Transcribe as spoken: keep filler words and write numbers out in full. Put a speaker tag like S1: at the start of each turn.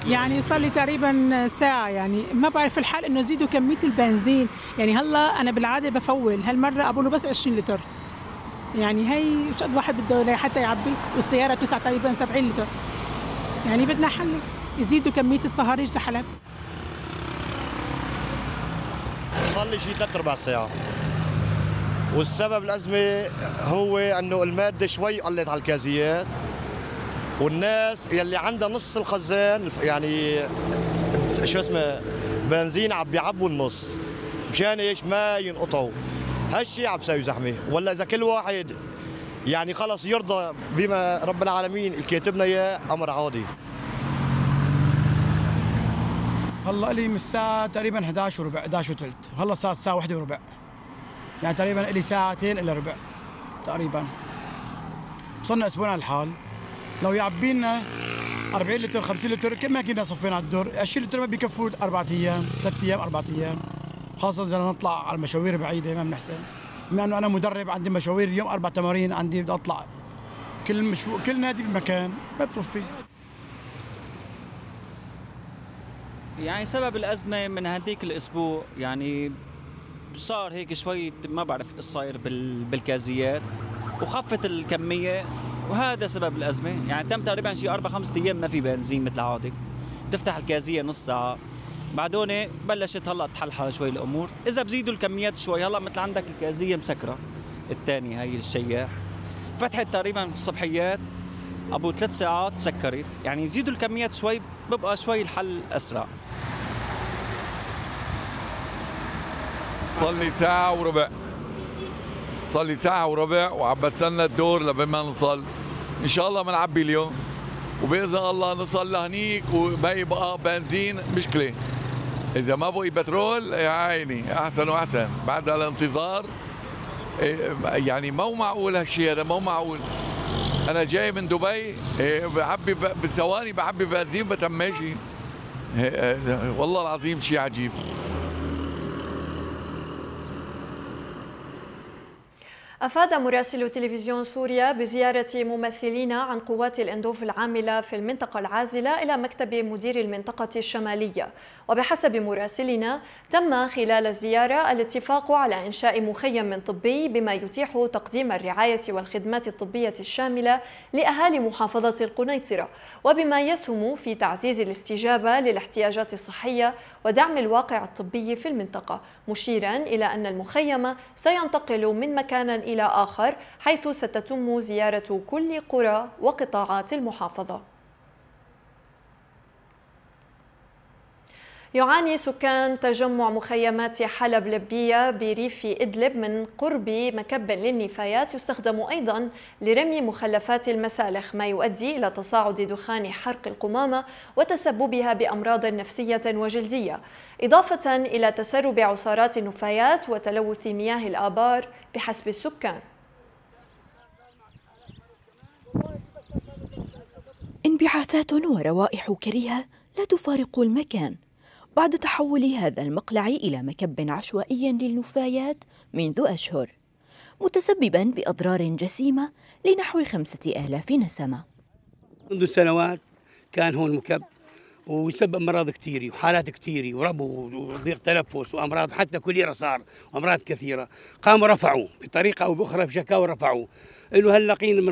S1: يعني صار لي تقريبا ساعة، يعني ما بعرف الحال انه يزيدوا كمية البنزين. يعني هلا انا بالعادة بفول، هالمرة ابو له بس عشرين لتر. يعني هي مش قد واحد بده حتى يعبي، والسيارة بتسعة تقريبا سبعين لتر. يعني بدنا حل يزيدوا كمية الصهاريج لحلب.
S2: صار لي شيء ثلاث ارباع ساعة، والسبب الأزمة هو انه المادة شوي قلت على الكازيات، والناس يلي عندها نص الخزان يعني شو اسمه بنزين عم بيعبوا النص، مشان ايش ما ينقطعوا. هالشيء عم بسوي زحمه. ولا اذا كل واحد يعني خلص يرضى بما رب العالمين الكاتبنا اياه امر عادي.
S3: هلا لي من الساعه تقريبا إحدى عشر وربع، إحدى عشر وثلث، هلا صارت الساعه واحدة وربع، يعني تقريبا لي ساعتين الا ربع تقريبا. وصلنا اسبوعين على الحال. لو يعبي لنا أربعين لتر خمسين لتر كم ما كنا صفينا على الدور. عشرين لتر ما بيكفوا اربع ايام ثلاث ايام اربع ايام، خاصه اذا نطلع على مشاوير بعيده ما بنحسن. بما انه انا مدرب عندي مشاوير اليوم اربع تمارين عندي بدي اطلع كل مشو... كل نادي بمكان ما بتوفي.
S4: يعني سبب الازمه من هديك الاسبوع يعني صار هيك شوي ما بعرف ايش صاير بال... بالكازيات وخفت الكميه، وهذا سبب الازمه. يعني تم تقريبا شي اربع خمس ايام ما في بنزين مثل عادي، تفتح الكازيه نص ساعه بعدون بلشت هلا تحلحل شوي الامور. اذا بزيدوا الكميات شوي هلا مثل عندك الكازيه مسكره الثانيه هي الشياح فتحت تقريبا الصبحيات ابو ثلاث ساعات سكرت، يعني يزيدوا الكميات شوي ببقى شوي الحل اسرع.
S5: صار لي ساعة وربع، صار لي ساعة وربع وعم بستنى الدور لبين ما نوصل. إن شاء الله بنعبي اليوم، وبإذن الله نوصل لهنيك وما يبقى بنزين مشكلة. إذا ما بقي بترول يا عيني أحسن وأحسن بعد الانتظار. يعني مو معقول هالشيء هذا، مو معقول. أنا جاي من دبي بعبي بثواني بعبي بنزين بتم ماشي. والله العظيم شيء عجيب.
S6: أفاد مراسل تلفزيون سوريا بزيارة ممثلين عن قوات الإندوف العاملة في المنطقة العازلة إلى مكتب مدير المنطقة الشمالية. وبحسب مراسلنا تم خلال الزيارة الاتفاق على إنشاء مخيم طبي بما يتيح تقديم الرعاية والخدمات الطبية الشاملة لأهالي محافظة القنيطرة، وبما يسهم في تعزيز الاستجابة للاحتياجات الصحية ودعم الواقع الطبي في المنطقة، مشيرا إلى أن المخيم سينتقل من مكان إلى آخر حيث ستتم زيارة كل قرى وقطاعات المحافظة. يعاني سكان تجمع مخيمات حلب لبية بريف إدلب من قرب مكب للنفايات يستخدم أيضا لرمي مخلفات المسالخ، ما يؤدي إلى تصاعد دخان حرق القمامة وتسببها بأمراض نفسية وجلدية، إضافة إلى تسرب عصارات النفايات وتلوث مياه الآبار بحسب السكان.
S7: انبعاثات وروائح كريهة لا تفارق المكان بعد تحول هذا المقلع إلى مكب عشوائي للنفايات منذ أشهر، متسبباً بأضرار جسيمة لنحو خمسة آلاف نسمة.
S8: منذ سنوات كان هون مكب ويسبب أمراض كثيرة وحالات كثيرة وربو وضيق تنفس وأمراض حتى كوليرا صار وأمراض كثيرة. قاموا رفعوا بطريقة أو بأخرى بشكاوى رفعوا إنه هاللقين من